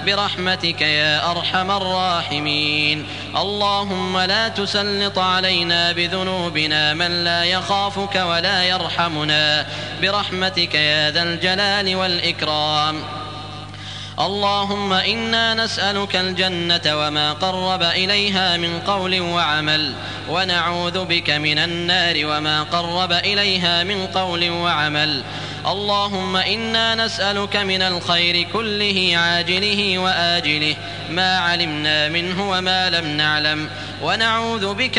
برحمتك يا أرحم الراحمين. اللهم لا تسلط علينا بذنوبنا من لا يخافك ولا يرحمنا برحمتك يا ذا الجلال والإكرام. اللهم إنا نسألك الجنة وما قرب إليها من قول وعمل، ونعوذ بك من النار وما قرب إليها من قول وعمل. اللهم إنا نسألك من الخير كله عاجله وآجله ما علمنا منه وما لم نعلم، ونعوذ بك